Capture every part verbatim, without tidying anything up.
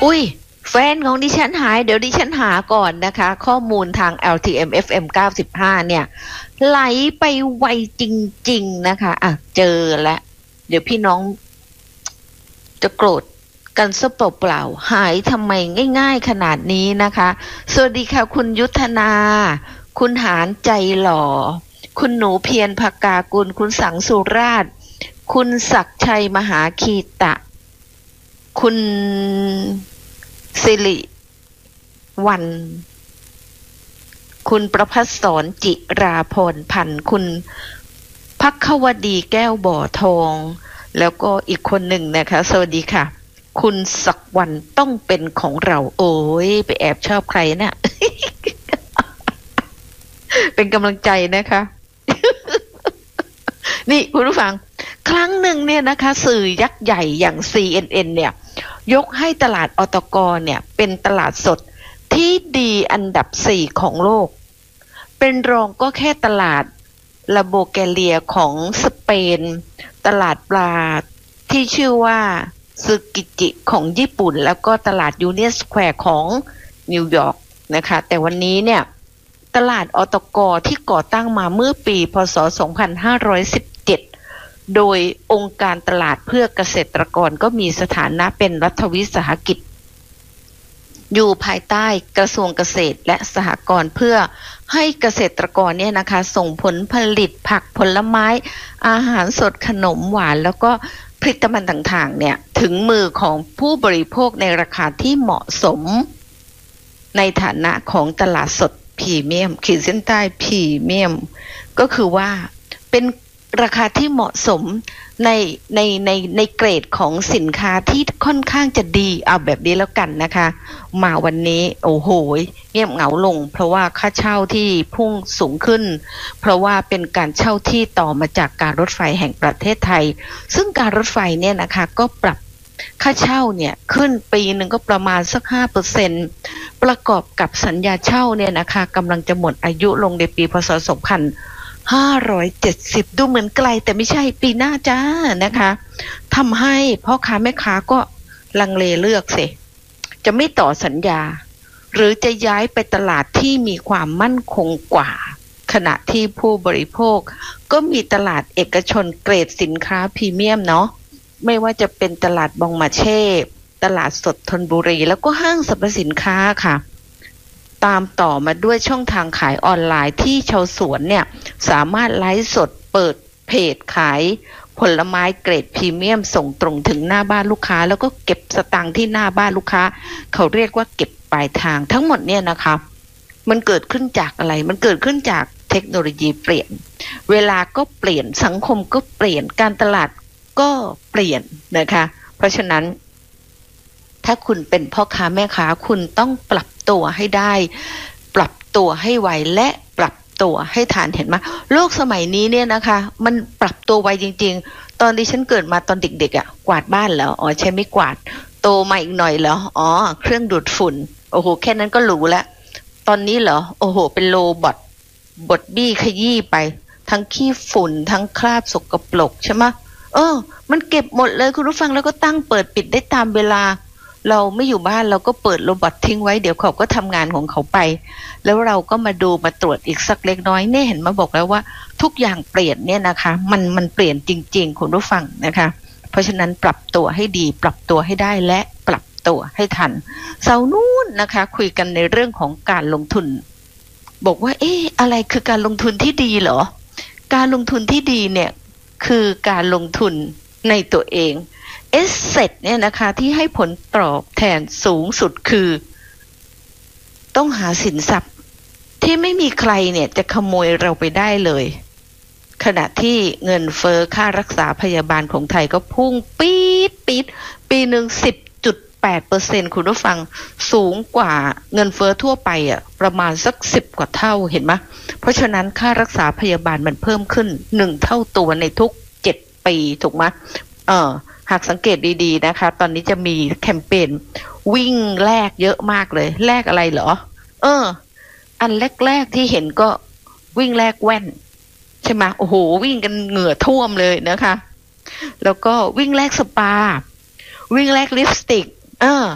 อุ้ยแฟนของดิฉันหายเดี๋ยวดิฉันหาก่อนนะคะข้อมูลทาง แอล ที เอ็ม เอฟ เอ็ม เก้าสิบห้าเนี่ยไหลไปไวจริงๆนะคะอ่ะเจอแล้วเดี๋ยวพี่น้องจะโกรธกันซะเปล่าๆหายทำไมง่ายๆขนาดนี้นะคะสวัสดีค่ะคุณยุทธนาคุณหารใจหล่อคุณหนูเพียรภกากุลคุณสังสุราชคุณศักชัยมหาคีตะคุณสิริวันคุณประภัสสรจิราพรพันธ์คุณภักควดีแก้วบ่อทองแล้วก็อีกคนหนึ่งนะคะสวัสดีค่ะคุณศักวันต้องเป็นของเราโอ้ยไปแอบชอบใครนะ เป็นกำลังใจนะคะ นี่คุณผู้ฟังครั้งหนึ่งเนี่ยนะคะสื่อยักษ์ใหญ่อย่าง ซี เอ็น เอ็น เนี่ยยกให้ตลาดอตก.เนี่ยเป็นตลาดสดที่ดีอันดับสี่ของโลกเป็นรองก็แค่ตลาดลาโบแกเลียของสเปนตลาดปลาที่ชื่อว่าซึกิจิของญี่ปุ่นแล้วก็ตลาดยูเนียนสแควร์ของนิวยอร์กนะคะแต่วันนี้เนี่ยตลาดอตก.ที่ก่อตั้งมาเมื่อปีพ.ศ. สองพันห้าร้อยสิบเจ็ดโดยองค์การตลาดเพื่อเกษตรกรก็มีสถานะเป็นรัฐวิสาหกิจอยู่ภายใต้กระทรวงเกษตรและสหกรณ์เพื่อให้เกษตรกรเนี่ยนะคะส่งผลผลิตผักผลไม้อาหารสดขนมหวานแล้วก็ผลิตภัณฑ์ต่างๆเนี่ยถึงมือของผู้บริโภคในราคาที่เหมาะสมในฐานะของตลาดสดพรีเมียมขีดเส้นใต้พรีเมียมก็คือว่าเป็นราคาที่เหมาะสมในในในในเกรดของสินค้าที่ค่อนข้างจะดีเอาแบบนี้แล้วกันนะคะมาวันนี้โอ้โหเงียบเหงาลงเพราะว่าค่าเช่าที่พุ่งสูงขึ้นเพราะว่าเป็นการเช่าที่ต่อมาจากการรถไฟแห่งประเทศไทยซึ่งการรถไฟเนี่ยนะคะก็ปรับค่าเช่าเนี่ยขึ้นปีหนึ่งก็ประมาณสัก ห้าเปอร์เซ็นต์ ประกอบกับสัญญาเช่าเนี่ยนะคะกำลังจะหมดอายุลงในปีพ.ศ. สองพันห้าร้อยเจ็ดสิบดูเหมือนไกลแต่ไม่ใช่ปีหน้าจ้านะคะทำให้พ่อค้าแม่ค้าก็ลังเลเลือกสิจะไม่ต่อสัญญาหรือจะย้ายไปตลาดที่มีความมั่นคงกว่าขณะที่ผู้บริโภคก็มีตลาดเอกชนเกรดสินค้าพรีเมียมเนาะไม่ว่าจะเป็นตลาดบองมาเช่ตลาดสดธนบุรีแล้วก็ห้างสรรพสินค้าค่ะตามต่อมาด้วยช่องทางขายออนไลน์ที่ชาวสวนเนี่ยสามารถไลฟ์สดเปิดเพจขายผลไม้เกรดพรีเมียมส่งตรงถึงหน้าบ้านลูกค้าแล้วก็เก็บสตางค์ที่หน้าบ้านลูกค้าเขาเรียกว่าเก็บปลายทางทั้งหมดเนี่ยนะคะมันเกิดขึ้นจากอะไรมันเกิดขึ้นจากเทคโนโลยีเปลี่ยนเวลาก็เปลี่ยนสังคมก็เปลี่ยนการตลาดก็เปลี่ยนนะคะเพราะฉะนั้นถ้าคุณเป็นพ่อค้าแม่ค้าคุณต้องปรับตัวให้ได้ปรับตัวให้ไวและปรับตัวให้ทันเห็นไหมโลกสมัยนี้เนี่ยนะคะมันปรับตัวไวจริงๆตอนที่ฉันเกิดมาตอนเด็กๆอ่ะกวาดบ้านเหรออ๋อใช้ไม่กวาดโตมาอีกหน่อยเหรออ๋อเครื่องดูดฝุ่นโอ้โหแค่นั้นก็หรูแล้วตอนนี้เหรอโอ้โหเป็นโรบอทบดบี้ขยี้ไปทั้งขี้ฝุ่นทั้งคราบสกปรกใช่ไหมเออมันเก็บหมดเลยคุณผู้ฟังแล้วก็ตั้งเปิดปิดได้ตามเวลาเราไม่อยู่บ้านเราก็เปิดโรบอททิ้งไว้เดี๋ยวเขาก็ทำงานของเขาไปแล้วเราก็มาดูมาตรวจอีกสักเล็กน้อยเนี่ยเห็นมาบอกแล้วว่าทุกอย่างเปลี่ยนเนี่ยนะคะมันมันเปลี่ยนจริงๆคุณผู้ฟังนะคะเพราะฉะนั้นปรับตัวให้ดีปรับตัวให้ได้และปรับตัวให้ทันเสาร์นู้นนะคะคุยกันในเรื่องของการลงทุนบอกว่าเอ๊ะอะไรคือการลงทุนที่ดีเหรอการลงทุนที่ดีเนี่ยคือการลงทุนในตัวเองเอสเซทเนี่ยนะคะที่ให้ผลตอบแทนสูงสุดคือต้องหาสินทรัพย์ที่ไม่มีใครเนี่ยจะขโมยเราไปได้เลยขณะที่เงินเฟ้อค่ารักษาพยาบาลของไทยก็พุ่งปี๊ดปี๊ดปีหนึ่ง สิบจุดแปดเปอร์เซ็นต์ คุณผู้ฟังสูงกว่าเงินเฟ้อทั่วไปอ่ะประมาณสักสิบกว่าเท่าเห็นไหมเพราะฉะนั้นค่ารักษาพยาบาลมันเพิ่มขึ้นหนึ่งเท่าตัวในทุกเจ็ดปีถูกไหมเออหากสังเกตดีๆนะคะตอนนี้จะมีแคมเปญวิ่งแลกเยอะมากเลยแลกอะไรเหรอเอออันแรกๆที่เห็นก็วิ่งแลกแว่นใช่ไหมโอ้โหวิ่งกันเหงื่อท่วมเลยนะคะแล้วก็วิ่งแลกสปาวิ่งแลกลิปสติกเออ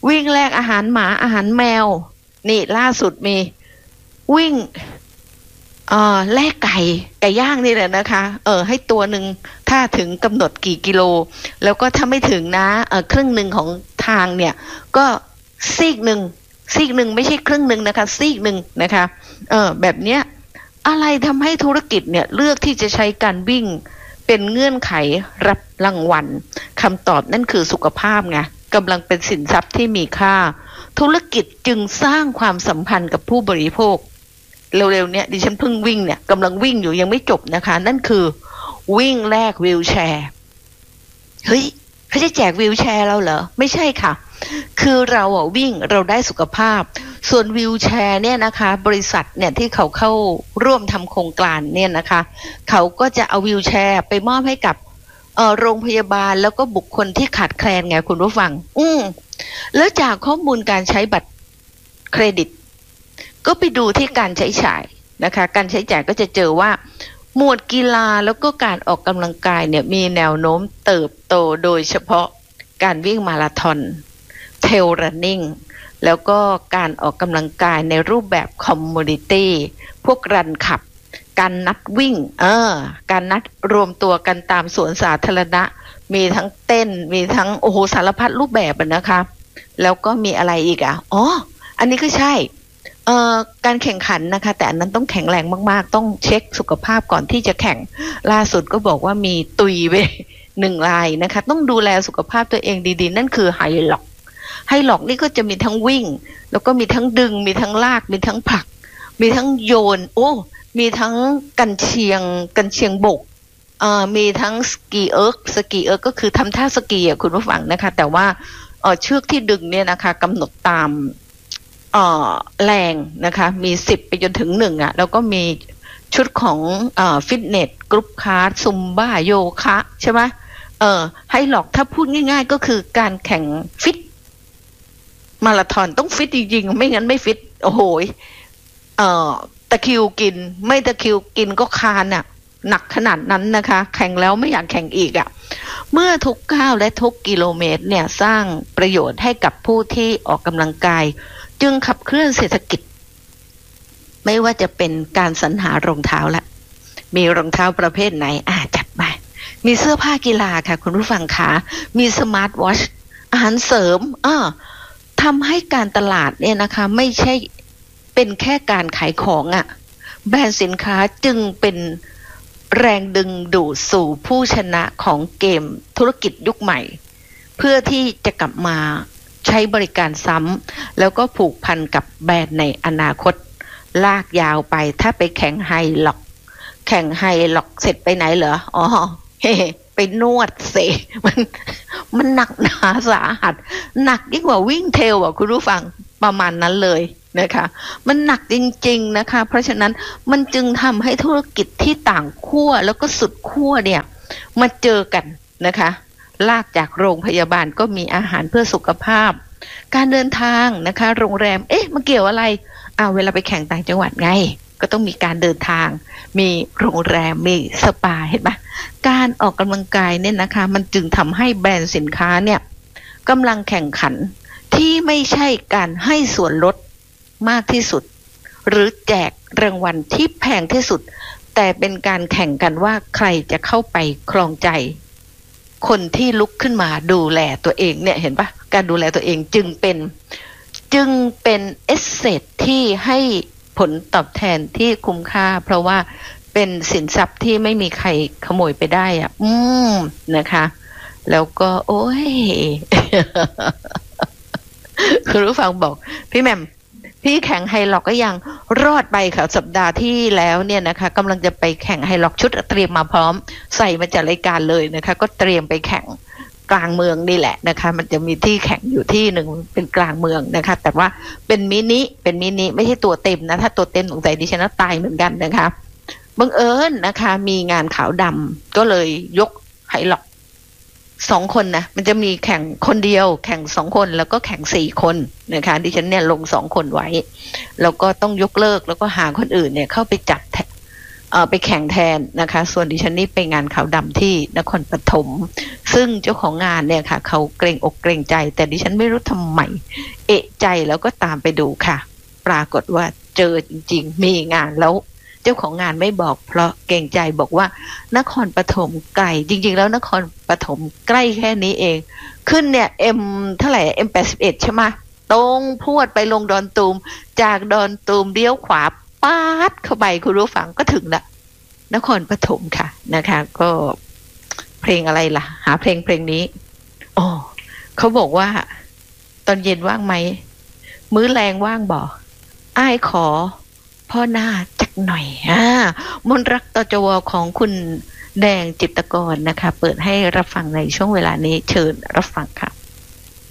วิ่งแลกอาหารหมาอาหารแมวนี่ล่าสุดมีวิ่งเอ่อแลกไก่ไก่ย่างนี่แหละนะคะเออให้ตัวหนึ่งถ้าถึงกำหนดกี่กิโลแล้วก็ถ้าไม่ถึงนะเออครึ่งหนึ่งของทางเนี่ยก็ซีกหนึ่งซีกหนึ่งไม่ใช่ครึ่งหนึ่งนะคะซีกหนึ่งนะคะเออแบบเนี้ยอะไรทำให้ธุรกิจเนี่ยเลือกที่จะใช้การวิ่งเป็นเงื่อนไขรับรางวัลคำตอบนั่นคือสุขภาพไงกำลังเป็นสินทรัพย์ที่มีค่าธุรกิจจึงสร้างความสัมพันธ์กับผู้บริโภคเร็วๆเนี่ยดิฉันเพิ่งวิ่งเนี่ยกำลังวิ่งอยู่ยังไม่จบนะคะนั่นคือวิ่งแลกวีลแชร์เฮ้ยเขาจะแจกวีลแชร์เราเหรอไม่ใช่ค่ะคือเราอ่ะวิ่งเราได้สุขภาพส่วนวีลแชร์เนี่ยนะคะบริษัทเนี่ยที่เขาเข้าร่วมทำโครงการเนี่ยนะคะเขาก็จะเอาวีลแชร์ไปมอบให้กับเอ่อโรงพยาบาลแล้วก็บุคคลที่ขาดแคลนไงคุณผู้ฟังอืมแล้วจากข้อมูลการใช้บัตรเครดิตก็ไปดูที่การใช้จ่ายนะคะการใช้จ่ายก็จะเจอว่าหมวดกีฬาแล้วก็การออกกำลังกายเนี่ยมีแนวโน้มเติบโตโดยเฉพาะการวิ่งมาราธอนเทรลรันนิ่งแล้วก็การออกกำลังกายในรูปแบบคอมมูนิตี้พวกรันขับการนัดวิ่งเออการนัดรวมตัวกันตามสวนสาธารณะมีทั้งเต้นมีทั้งโอ้โหสารพัดรูปแบบนะคะแล้วก็มีอะไรอีกอ่ะอ๋ออันนี้ก็ใช่เอ่อการแข่งขันนะคะแต่อันนั้นต้องแข็งแรงมากๆต้องเช็คสุขภาพก่อนที่จะแข่งล่าสุดก็บอกว่ามีตุยไปหนึ่งรายนะคะต้องดูแลสุขภาพตัวเองดีๆนั่นคือไฮล็อกไฮล็อกนี่ก็จะมีทั้งวิ่งแล้วก็มีทั้งดึงมีทั้งลากมีทั้งผลักมีทั้งโยนโอ้มีทั้งกันเชียงกันเชียงบกเอ่อมีทั้งสกีเอิร์กสกีเอิร์กก็คือทำท่าสกีอ่ะคุณผู้ฟังนะคะแต่ว่าเอ่อเชือกที่ดึงเนี่ยนะคะกำหนดตามเอ่อแรงนะคะมีสิบไปจนถึงหนึ่งอ่ะแล้วก็มีชุดของเอ่อฟิตเนสกรุ๊ปคลาสซุมบ้าโยคะใช่ไหมเอ่อให้หลอกถ้าพูดง่ายๆก็คือการแข่งฟิตมาราธอนต้องฟิตจริงๆไม่งั้นไม่ฟิตโอ้โหเอ่อตะคริวกินไม่ตะคริวกินก็คานอ่ะหนักขนาดนั้นนะคะแข่งแล้วไม่อยากแข่งอีกอ่ะเมื่อทุกก้าวและทุกกิโลเมตรเนี่ยสร้างประโยชน์ให้กับผู้ที่ออกกำลังกายจึงขับเคลื่อนเศรษฐกิจไม่ว่าจะเป็นการสรรหารองเท้าละมีรองเท้าประเภทไหนอ่ะจัดไปมีเสื้อผ้ากีฬาค่ะคุณผู้ฟังคะมีสมาร์ทวอทช์อาหารเสริมอ่าทำให้การตลาดเนี่ยนะคะไม่ใช่เป็นแค่การขายของอะ่ะแบรนด์สินค้าจึงเป็นแรงดึงดูดสู่ผู้ชนะของเกมธุรกิจยุคใหม่เพื่อที่จะกลับมาใช้บริการซ้ำแล้วก็ผูกพันกับแบรนด์ในอนาคตลากยาวไปถ้าไปแข่งไฮล็อกแข่งไฮล็อกเสร็จไปไหนเหรออ๋อเฮ้ไปนวดเสมันมันหนักหนาสาหัสหนักยิ่งกว่าวิ่งเทรลอ่ะคุณผู้ฟังประมาณนั้นเลยนะคะมันหนักจริงๆนะคะเพราะฉะนั้นมันจึงทำให้ธุรกิจที่ต่างขั้วแล้วก็สุดขั้วเนี่ยมาเจอกันนะคะลากจากโรงพยาบาลก็มีอาหารเพื่อสุขภาพการเดินทางนะคะโรงแรมเอ๊ะมันเกี่ยวอะไรอ้าวเวลาไปแข่งต่างจังหวัดไงก็ต้องมีการเดินทางมีโรงแรมมีสปาเห็นไหมการออกกำลังกายเนี่ยนะคะมันจึงทำให้แบรนด์สินค้าเนี่ยกำลังแข่งขันที่ไม่ใช่การให้ส่วนลดมากที่สุดหรือแจกรางวัลที่แพงที่สุดแต่เป็นการแข่งกันว่าใครจะเข้าไปครองใจคนที่ลุกขึ้นมาดูแลตัวเองเนี่ยเห็นปะการดูแลตัวเองจึงเป็นจึงเป็นเอสเซทที่ให้ผลตอบแทนที่คุ้มค่าเพราะว่าเป็นสินทรัพย์ที่ไม่มีใครขโมยไปได้อ่ะอืมนะคะแล้วก็โอ้ย คุณผู้ฟังบอกพี่แหม่มพี่แข่งไฮล็อกก็ยังรอดไปค่ะสัปดาห์ที่แล้วเนี่ยนะคะกำลังจะไปแข่งไฮล็อกชุดเตรียมมาพร้อมใส่มาจัดรายการเลยนะคะก็เตรียมไปแข่งกลางเมืองนี่แหละนะคะมันจะมีที่แข่งอยู่ที่หนึ่งเป็นกลางเมืองนะคะแต่ว่าเป็นมินิเป็นมินิไม่ใช่ตัวเต็มนะถ้าตัวเต็มสงสัยดิฉันตายเหมือนกันนะคะบังเอิญนะคะมีงานขาวดำก็เลยยกไฮล็อกสองคนนะมันจะมีแข่งคนเดียวแข่งสองคนแล้วก็แข่งสี่คนนะคะดิฉันเนี่ยลงสองคนไว้แล้วก็ต้องยกเลิกแล้วก็หาคนอื่นเนี่ยเข้าไปจัดเอ่อไปแข่งแทนนะคะส่วนดิฉันนี่ไปงานขาวดำที่นครปฐมซึ่งเจ้าของงานเนี่ยค่ะเขาเกรงอกเกรงใจแต่ดิฉันไม่รู้ทำไมเอะใจแล้วก็ตามไปดูค่ะปรากฏว่าเจอจริงๆมีงานแล้วเจ้าของงานไม่บอกเพราะเกรงใจบอกว่านครปฐมไกลจริงๆแล้วนครปฐมใกล้แค่นี้เองขึ้นเนี่ยเอ็มเท่าไหร่เอ็มแปดสิบเอ็ดใช่ไหมตรงพรวดไปลงดอนตูมจากดอนตูมเลี้ยวขวาป๊าดเข้าไปคุณรู้ฟังก็ถึงละนครปฐมค่ะนะคะก็เพลงอะไรล่ะหาเพลงเพลงนี้อ๋อเขาบอกว่าตอนเย็นว่างไหมมื้อแรงว่างบ่อ้ายขอพ่อหน้าจักหน่อยอ่ามนรักตจวของคุณแดงจิตรกรนะคะเปิดให้รับฟังในช่วงเวลานี้เชิญรับฟังค่ะ